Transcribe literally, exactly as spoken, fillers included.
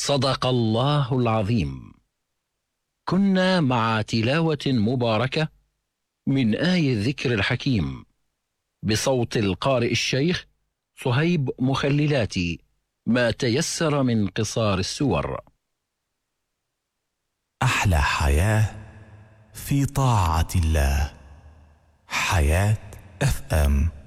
صدق الله العظيم. كنا مع تلاوة مباركة من آي الذكر الحكيم بصوت القارئ الشيخ صهيب مخللاتي، ما تيسر من قصار السور. أحلى حياة في طاعة الله. حياة اف ام.